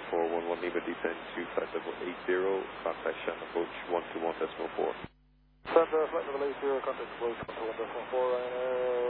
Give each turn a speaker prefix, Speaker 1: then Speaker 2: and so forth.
Speaker 1: 411 Lima descend to flight level 80, contact Shannon approach 121.4.
Speaker 2: Send flight level 80, contact approach 121.4, Ryanair.